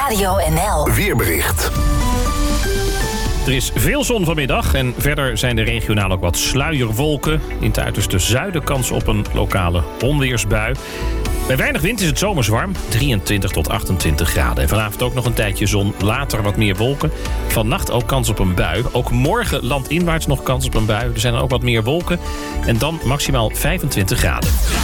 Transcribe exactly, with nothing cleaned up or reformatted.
Radio N L Weerbericht. Er is veel zon vanmiddag en verder zijn er regionaal ook wat sluierwolken. In het uiterste zuiden kans op een lokale onweersbui. Bij weinig wind is het zomers warm, drieëntwintig tot achtentwintig graden. En vanavond ook nog een tijdje zon, later wat meer wolken. Vannacht ook kans op een bui. Ook morgen landinwaarts nog kans op een bui. Er zijn er ook wat meer wolken. En dan maximaal vijfentwintig graden.